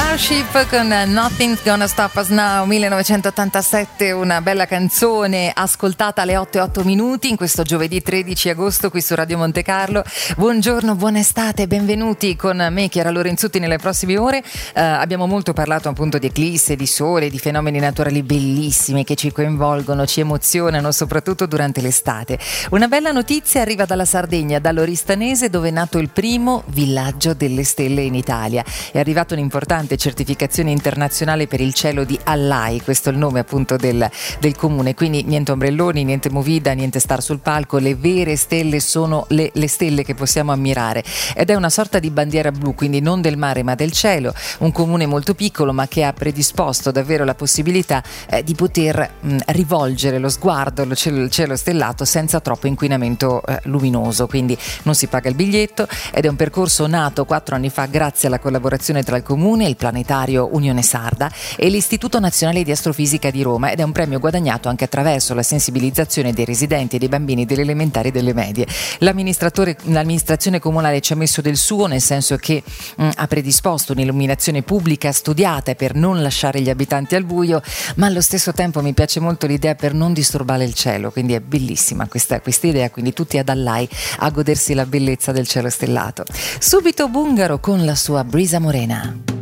Starship con Nothing's Gonna Stop Us Now, 1987, una bella canzone ascoltata alle 8:08 in questo giovedì 13 agosto qui su Radio Monte Carlo. Buongiorno, buona estate, benvenuti con me Chiara Lorenzutti nelle prossime ore. Abbiamo molto parlato appunto di eclisse, di sole, di fenomeni naturali bellissimi che ci coinvolgono, ci emozionano soprattutto durante l'estate. Una bella notizia arriva dalla Sardegna, dall'Oristanese, dove è nato il primo villaggio delle stelle in Italia. È arrivata un'importante certificazione internazionale per il cielo di Allai, questo è il nome appunto del comune, quindi niente ombrelloni, niente movida, niente star sul palco, le vere stelle sono le stelle che possiamo ammirare ed è una sorta di bandiera blu, quindi non del mare ma del cielo, un comune molto piccolo ma che ha predisposto davvero la possibilità di poter rivolgere lo sguardo al cielo stellato senza troppo inquinamento luminoso, quindi non si paga il biglietto ed è un percorso nato 4 anni fa grazie alla collaborazione tra il comune, il planetario Unione Sarda e l'Istituto Nazionale di Astrofisica di Roma ed è un premio guadagnato anche attraverso la sensibilizzazione dei residenti e dei bambini delle elementari e delle medie. L'amministrazione comunale ci ha messo del suo, nel senso che ha predisposto un'illuminazione pubblica studiata per non lasciare gli abitanti al buio, ma allo stesso tempo mi piace molto l'idea per non disturbare il cielo, quindi è bellissima questa idea, quindi tutti ad Allai a godersi la bellezza del cielo stellato. Subito Bungaro con la sua Brisa Morena.